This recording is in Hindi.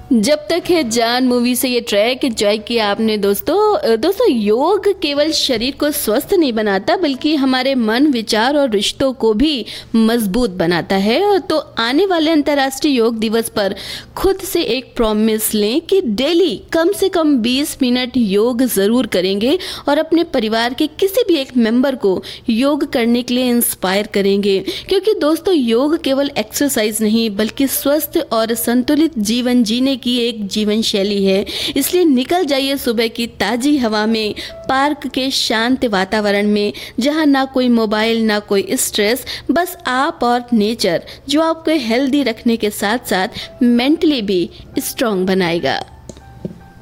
जब तक है जान मूवी से ये ट्रैक एंजॉय किया आपने दोस्तों योग केवल शरीर को स्वस्थ नहीं बनाता बल्कि हमारे मन, विचार और रिश्तों को भी मजबूत बनाता है। तो आने वाले अंतर्राष्ट्रीय योग दिवस पर खुद से एक प्रॉमिस लें कि डेली कम से कम 20 मिनट योग ज़रूर करेंगे और अपने परिवार के किसी भी एक मेंबर को योग करने के लिए इंस्पायर करेंगे। क्योंकि दोस्तों योग केवल एक्सरसाइज नहीं बल्कि स्वस्थ और संतुलित जीवन जीने की एक जीवन शैली है। इसलिए निकल जाइए सुबह की ताजी हवा में, पार्क के शांत वातावरण में, जहां ना कोई मोबाइल ना कोई स्ट्रेस, बस आप और नेचर, जो आपको हेल्दी रखने के साथ साथ मेंटली भी स्ट्रांग बनाएगा।